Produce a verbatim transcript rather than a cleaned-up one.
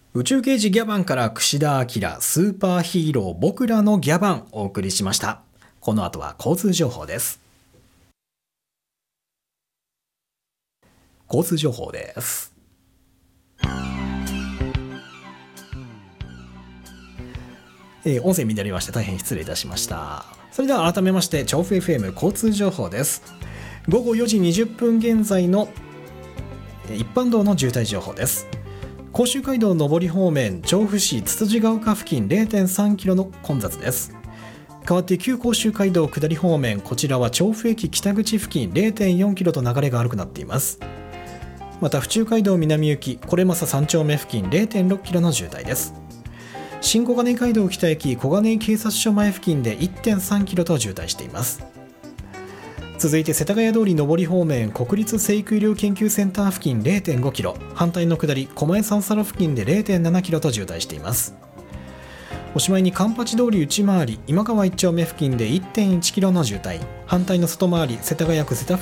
宇宙刑事ギャバンから櫛田明スーパーヒーロー僕らのギャバンお送りしました。この後は交通情報です。交通情報です。えー、音声乱れまして大変失礼いたしました。それでは改めまして調布 エフエム 交通情報です。午後よじにじゅっぷん現在の一般道の渋滞情報です。甲州街道上り方面調布市つつじが丘付近 れいてんさんキロの混雑です。代わって旧甲州街道下り方面、こちらは調布駅北口付近 れいてんよんキロと流れが悪くなっています。また府中街道南行きこれまささん丁目付近 れいてんろっキロの渋滞です。新小金井街道北駅小金井警察署前付近で いってんさんキロと渋滞しています。続いて世田谷通り上り方面国立成育医療研究センター付近 れいてんごキロ、反対の下り狛江三叉路付近で れいてんななキロと渋滞しています。おしまいに環八通り内回り今川一丁目付近で いってんいちキロの渋滞、反対の外回り世田谷区瀬田付